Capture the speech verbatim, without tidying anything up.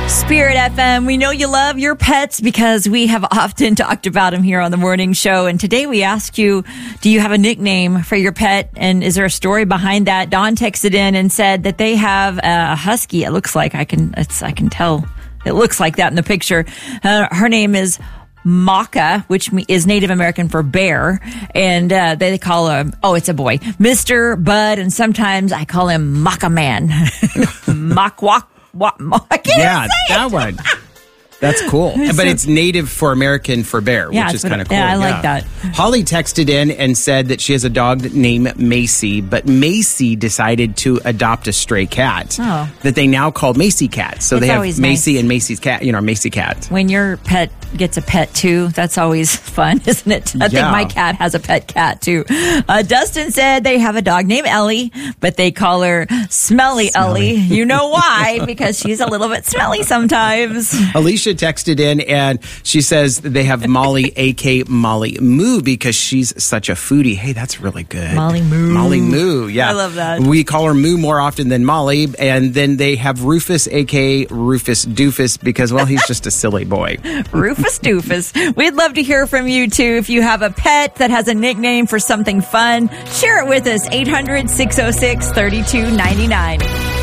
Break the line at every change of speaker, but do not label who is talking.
Spirit F M, we know you love your pets because we have often talked about them here on the morning show. And today we asked you, do you have a nickname for your pet? And is there a story behind that? Dawn texted in and said that they have a husky. It looks like I can, it's, I can tell it looks like that in the picture. Uh, her name is Maka, which is Native American for bear. And uh, they call him, oh, it's a boy, Mister Bud. And sometimes I call him Maka Man. Makwak. What? I can't
yeah,
say
that
it.
one. That's cool.
It's
but
a,
it's native for American for bear,
yeah,
which is kind of cool.
Yeah, I
yeah.
like that.
Holly texted in and said that she has a dog named Macy, but Macy decided to adopt a stray cat
oh.
that they now call Macy Cat. So
it's
they have
Macy
nice. and Macy's cat, you know, Macy Cat.
When your pet gets a pet too, that's always fun, isn't it? I
yeah.
think my cat has a pet cat too. Uh, Dustin said they have a dog named Ellie, but they call her Smelly,
Smelly.
Ellie. You know why? Because she's a little bit smelly sometimes.
Alicia texted in and she says they have Molly, a k a. Molly Moo, because she's such a foodie. Hey, that's really good.
Molly Moo.
Molly Moo, yeah.
I love that.
We call her Moo more often than Molly. And then they have Rufus, a k a. Rufus Doofus, because, well, he's just a silly boy.
Rufus Doofus. We'd love to hear from you, too. If you have a pet that has a nickname for something fun, share it with us. eight hundred, six oh six, three two nine nine.